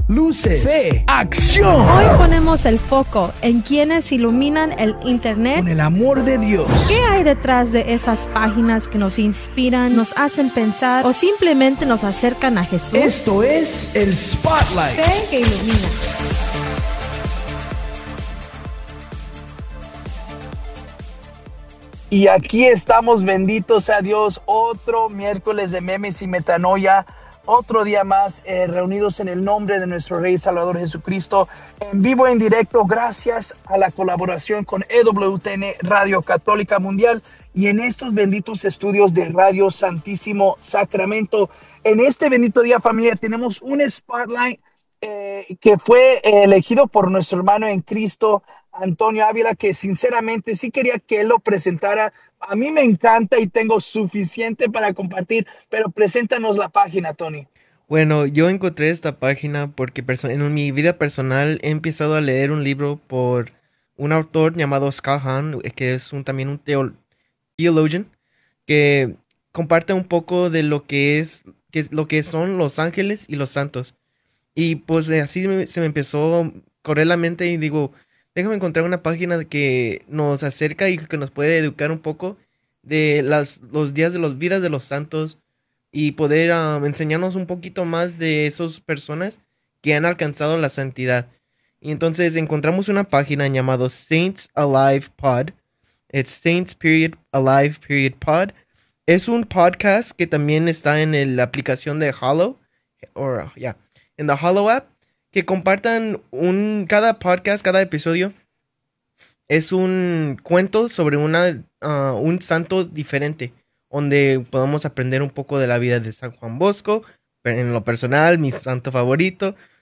luces, fe, acción. Hoy ponemos el foco en quienes iluminan el Internet con el amor de Dios. ¿Qué hay detrás de esas páginas que nos inspiran, nos hacen pensar o simplemente nos acercan a Jesús? Esto es el Spotlight. Fe que ilumina. Y aquí estamos, benditos a Dios, otro miércoles de memes y metanoia, otro día más reunidos en el nombre de nuestro Rey Salvador Jesucristo, en vivo, en directo, gracias a la colaboración con EWTN Radio Católica Mundial y en estos benditos estudios de Radio Santísimo Sacramento. En este bendito día, familia, tenemos un spotlight que fue elegido por nuestro hermano en Cristo, Antonio Ávila, que sinceramente sí quería que él lo presentara. A mí me encanta y tengo suficiente para compartir, pero preséntanos la página, Tony. Bueno, yo encontré esta página porque en mi vida personal he empezado a leer un libro por un autor llamado Scott Hahn, que es también un theologian, que comparte un poco de lo que son los ángeles y los santos. Y pues así se me empezó a correr la mente y digo, déjame encontrar una página que nos acerca y que nos puede educar un poco de los días de las vidas de los santos y poder enseñarnos un poquito más de esas personas que han alcanzado la santidad. Y entonces encontramos una página llamada Saints Alive Pod. It's Saints Alive Pod. Es un podcast que también está en la aplicación de Hallow, en la Hallow app, que compartan cada podcast, cada episodio es un cuento sobre un santo diferente, donde podamos aprender un poco de la vida de San Juan Bosco, en lo personal, mi santo favorito,